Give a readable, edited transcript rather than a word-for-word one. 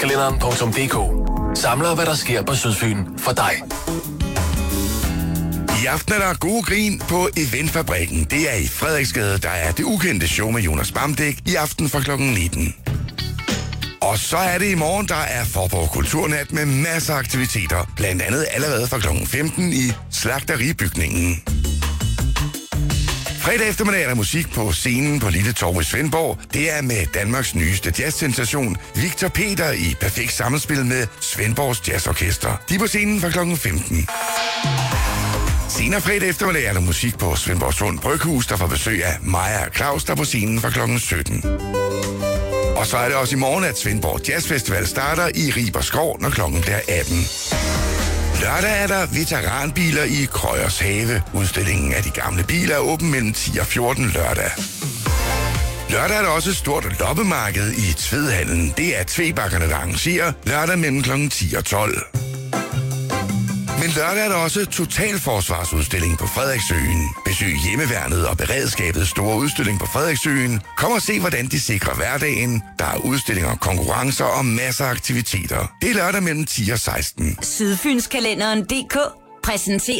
Sydfynskalenderen.dk samler, hvad der sker på Sydfyn for dig. I aften er der gode grin på Eventfabrikken. Det er i Frederiksgade, der er det ukendte show med Jonas Bamdæk i aften fra kl. 19. Og så er det i morgen, der er Faaborg Kulturnat med masser af aktiviteter. Blandt andet allerede fra kl. 15 i Slagteribygningen. Fredag eftermiddag er der musik på scenen på Lille Torv i Svendborg. Det er med Danmarks nyeste jazzsensation, Victor Peter, i perfekt sammenspil med Svendborgs Jazzorkester. De er på scenen fra kl. 15. Senere fredag eftermiddag er der musik på Svendborg Sund Bryghus, der får besøg af Maja og Claus, der på scenen fra kl. 17. Og så er det også i morgen, at Svendborg Jazz Festival starter i Riber Skov, når klokken bliver 18. Lørdag er der veteranbiler i Krøyers Have. Udstillingen af de gamle biler er åben mellem 10 og 14 lørdag. Lørdag er der også et stort loppemarked i Tvedhallen. Det er Tvebakkerne, der arrangerer lørdag mellem kl. 10 og 12. Men lørdag er der også totalforsvarsudstilling på Frederiksøen. Besøg hjemmeværnet og beredskabets store udstilling på Frederiksøen. Kom og se, hvordan de sikrer hverdagen. Der er udstillinger, konkurrencer og masser af aktiviteter. Det er lørdag mellem 10 og 16. Sydfynskalenderen.dk præsenterer